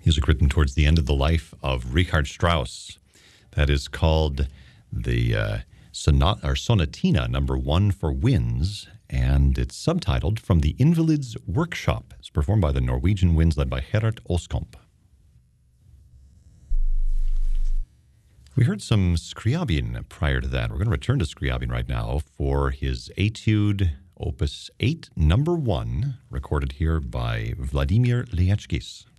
Music written towards the end of the life of Richard Strauss. That is called the Sonatina Number 1 for Winds, and it's subtitled From the Invalids' Workshop. It's performed by the Norwegian Winds, led by Gerhard Oskamp. We heard some Scriabin prior to that. We're going to return to Scriabin right now for his Etude Opus 8, Number 1, recorded here by Vladimir Liechkis.